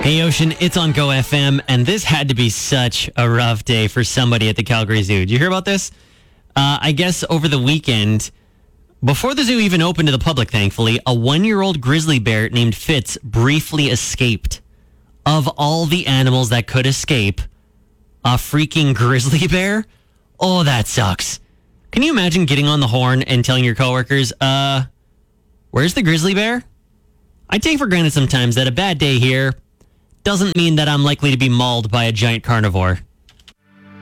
Hey Ocean, it's on Go FM, and this had to be such a rough day for somebody at the Calgary Zoo. Did you hear about this? I guess over the weekend, before the zoo even opened to the public, thankfully, a 1-year-old grizzly bear named Fitz briefly escaped. Of all the animals that could escape, a freaking grizzly bear? Oh, that sucks. Can you imagine getting on the horn and telling your coworkers, where's the grizzly bear? I take for granted sometimes that a bad day here doesn't mean that I'm likely to be mauled by a giant carnivore.